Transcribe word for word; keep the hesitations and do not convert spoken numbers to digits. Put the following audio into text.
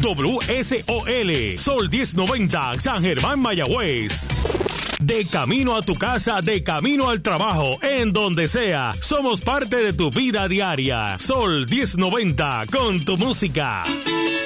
W S O L, Sol diez noventa, San Germán, Mayagüez. De camino a tu casa, de camino al trabajo, en donde sea, somos parte de tu vida diaria. Sol diez noventa, con tu música.